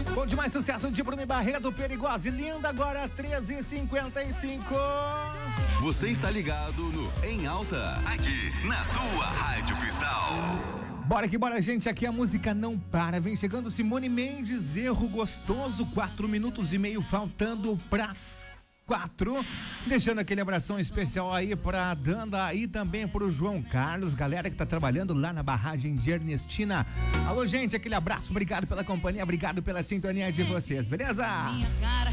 Bom demais, sucesso de Bruno e Barreto, Perigosa e Linda, agora 13h55. Você está ligado no Em Alta, aqui na tua Rádio Cristal. Bora que bora, gente, aqui a música não para, vem chegando Simone Mendes, Erro Gostoso, 4 minutos e meio faltando pras 4, deixando aquele abração especial aí pra Danda e também pro João Carlos, galera que tá trabalhando lá na barragem de Ernestina. Alô, gente, aquele abraço, obrigado pela companhia, obrigado pela sintonia de vocês, beleza?